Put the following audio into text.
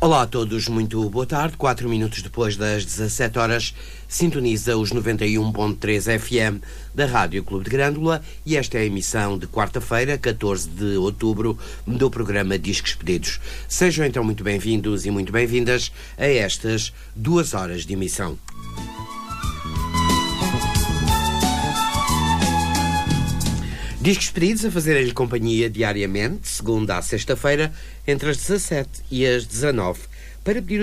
Olá a todos, muito boa tarde. 4 minutos depois das 17 horas, sintoniza os 91.3 FM da Rádio Clube de Grândola e esta é a emissão de quarta-feira, 14 de outubro, do programa Discos Pedidos. Sejam então muito bem-vindos e muito bem-vindas a estas 2 horas de emissão. Discos pedidos a fazerem-lhe companhia diariamente, segunda a sexta-feira, entre as 17 e as 19, para pedir